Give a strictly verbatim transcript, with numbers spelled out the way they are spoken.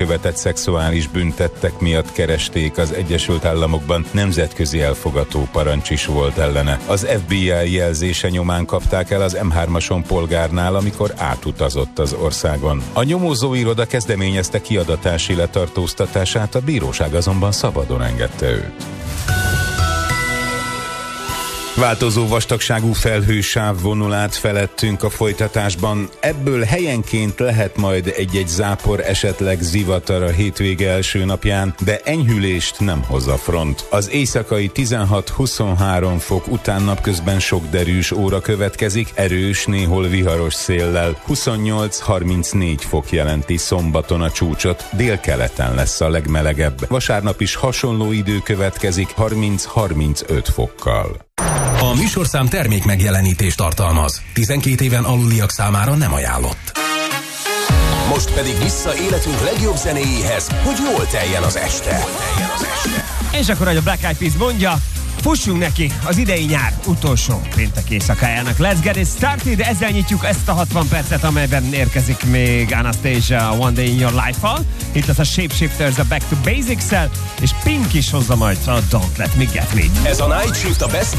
elkövetett szexuális bűntettek miatt keresték az Egyesült Államokban, nemzetközi elfogató parancs is volt ellene. Az ef bé i jelzése nyomán kapták el az em hármason polgárnál, amikor átutazott az országon. A nyomozóiroda kezdeményezte kiadatási letartóztatását, a bíróság azonban szabadon engedte őt. Változó vastagságú felhősáv vonul át felettünk a folytatásban. Ebből helyenként lehet majd egy-egy zápor, esetleg zivatar a hétvége első napján, de enyhülést nem hoz a front. Az éjszakai tizenhat-huszonhárom fok után napközben sok derűs óra következik, erős, néhol viharos széllel. huszonnyolc-harmincnégy fok jelenti szombaton a csúcsot, délkeleten lesz a legmelegebb. Vasárnap is hasonló idő következik, harminc-harmincöt fokkal. A műsorszám termék megjelenítést tartalmaz. tizenkét éven aluliak számára nem ajánlott. Most pedig vissza életünk legjobb zenéjéhez, hogy jól teljen az este. És akkor, hogy a Black Eyed Peas mondja, fussunk neki az idei nyár utolsó péntek éjszakájának. Let's get it started! Ezzel nyitjuk ezt a hatvan percet, amelyben érkezik még Anastasia One Day in Your Life-val. Itt az a Shapeshifters a Back to Basics-el, és Pink is hozza majd a Don't Let Me Get Me. Ez a Night Shift a Best